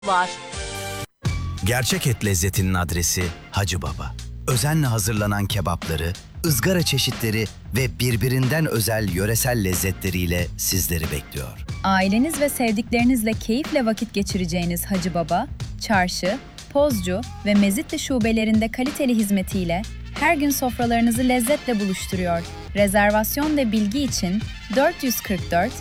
var. Gerçek et lezzetinin adresi Hacı Baba. Özenle hazırlanan kebapları, ızgara çeşitleri ve birbirinden özel yöresel lezzetleriyle sizleri bekliyor. Aileniz ve sevdiklerinizle keyifle vakit geçireceğiniz Hacı Baba, Çarşı, Pozcu ve Mezitli şubelerinde kaliteli hizmetiyle her gün sofralarınızı lezzetle buluşturuyor. Rezervasyon ve bilgi için 444